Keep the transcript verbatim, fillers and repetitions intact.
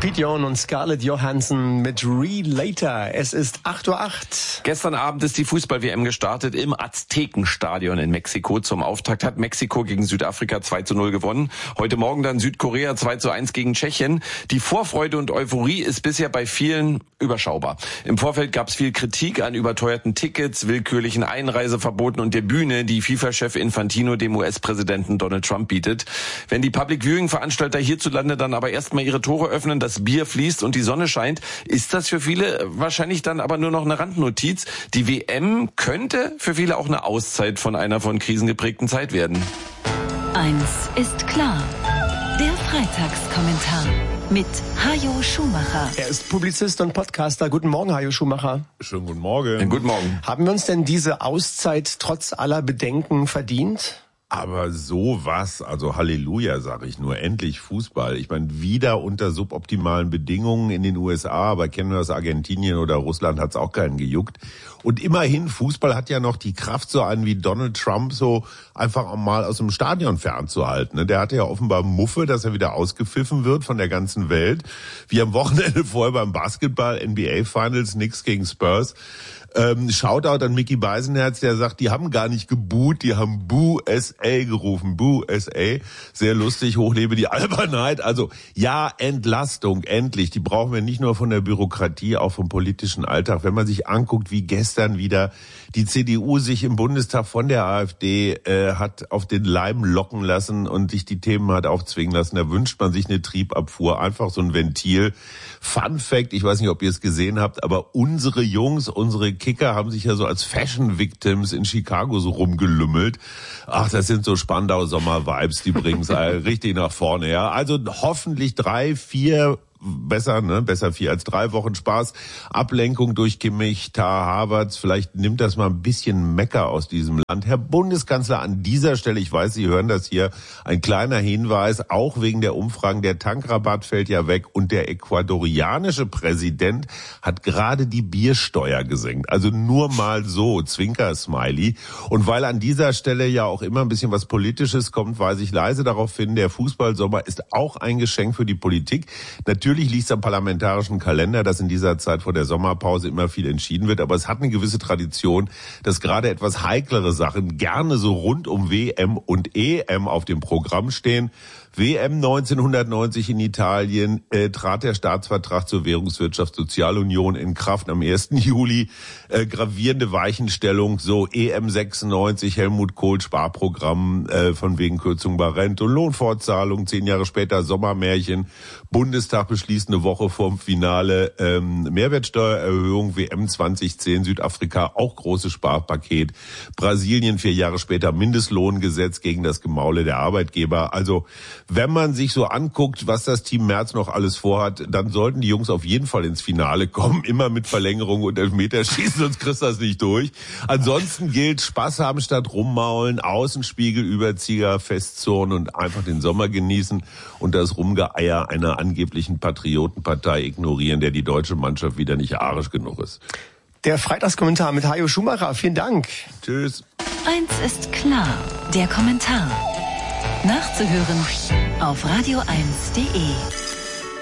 Pete Young und Scarlett Johansson mit Relator. Es ist acht Uhr acht. Gestern Abend ist die Fußball-W M gestartet im Aztekenstadion in Mexiko. Zum Auftakt hat Mexiko gegen Südafrika zwei zu null gewonnen. Heute Morgen dann Südkorea zwei zu eins gegen Tschechien. Die Vorfreude und Euphorie ist bisher bei vielen überschaubar. Im Vorfeld gab es viel Kritik an überteuerten Tickets, willkürlichen Einreiseverboten und der Bühne, die FIFA-Chef Infantino dem U S-Präsidenten Donald Trump bietet. Wenn die Public-Viewing-Veranstalter hierzulande dann aber erstmal ihre Tore öffnen, das Bier fließt und die Sonne scheint, ist das für viele wahrscheinlich dann aber nur noch eine Randnotiz. Die W M könnte für viele auch eine Auszeit von einer von Krisen geprägten Zeit werden. Eins ist klar. Der Freitagskommentar mit Hajo Schumacher. Er ist Publizist und Podcaster. Guten Morgen, Hajo Schumacher. Schönen guten Morgen. Ja, guten Morgen. Haben wir uns denn diese Auszeit trotz aller Bedenken verdient? Aber sowas, also Halleluja, sage ich nur, endlich Fußball. Ich meine, wieder unter suboptimalen Bedingungen in den U S A, aber kennen wir aus Argentinien oder Russland, hat's auch keinen gejuckt. Und immerhin, Fußball hat ja noch die Kraft, so einen wie Donald Trump so einfach mal aus dem Stadion fernzuhalten. Der hatte ja offenbar Muffe, dass er wieder ausgepfiffen wird von der ganzen Welt. Wie am Wochenende vorher beim Basketball, N B A Finals, Knicks gegen Spurs. Ähm, Shoutout an Mickey Beisenherz, der sagt, die haben gar nicht geboot, die haben Boo S A gerufen. Boo S A. Sehr lustig, hochlebe die Albernheit. Also ja, Entlastung, endlich. Die brauchen wir nicht nur von der Bürokratie, auch vom politischen Alltag. Wenn man sich anguckt, wie gestern wieder die C D U sich im Bundestag von der AfD äh, hat auf den Leim locken lassen und sich die Themen hat aufzwingen lassen, da wünscht man sich eine Triebabfuhr, einfach so ein Ventil. Fun Fact, ich weiß nicht, ob ihr es gesehen habt, aber unsere Jungs, unsere Kicker haben sich ja so als Fashion Victims in Chicago so rumgelümmelt. Ach, das sind so Spandau-Sommer-Vibes, die bringen es richtig nach vorne. Ja, also hoffentlich drei, vier Besser, ne? Besser vier als drei Wochen Spaß. Ablenkung durch Kimmich, Tar, Havertz. Vielleicht nimmt das mal ein bisschen Mecker aus diesem Land. Herr Bundeskanzler, an dieser Stelle, ich weiß, Sie hören das hier, ein kleiner Hinweis, auch wegen der Umfragen, der Tankrabatt fällt ja weg und der ecuadorianische Präsident hat gerade die Biersteuer gesenkt. Also nur mal so, Zwinker-Smiley. Und weil an dieser Stelle ja auch immer ein bisschen was Politisches kommt, weise ich leise darauf hin, der Fußballsommer ist auch ein Geschenk für die Politik. Natürlich Natürlich liegt es am parlamentarischen Kalender, dass in dieser Zeit vor der Sommerpause immer viel entschieden wird, aber es hat eine gewisse Tradition, dass gerade etwas heiklere Sachen gerne so rund um W M und E M auf dem Programm stehen. W M neunzehnhundertneunzig in Italien äh, trat der Staatsvertrag zur Währungswirtschafts-Sozialunion in Kraft am ersten Juli. Äh, gravierende Weichenstellung, so E M sechsundneunzig, Helmut Kohl Sparprogramm äh, von wegen Kürzung bei Rente und Lohnfortzahlung. Zehn Jahre später Sommermärchen. Bundestag beschließt eine Woche vorm Finale ähm, Mehrwertsteuererhöhung. W M zweitausendzehn, Südafrika auch großes Sparpaket. Brasilien vier Jahre später Mindestlohngesetz gegen das Gemaule der Arbeitgeber. Also wenn man sich so anguckt, was das Team Merz noch alles vorhat, dann sollten die Jungs auf jeden Fall ins Finale kommen. Immer mit Verlängerung und Elfmeterschießen, sonst kriegst du das nicht durch. Ansonsten gilt, Spaß haben statt rummaulen, Außenspiegel, Überzieher, Festzurren und einfach den Sommer genießen und das Rumgeeier einer angeblichen Patriotenpartei ignorieren, der die deutsche Mannschaft wieder nicht arisch genug ist. Der Freitagskommentar mit Hajo Schumacher. Vielen Dank. Tschüss. Eins ist klar, der Kommentar. Nachzuhören auf radio eins punkt de.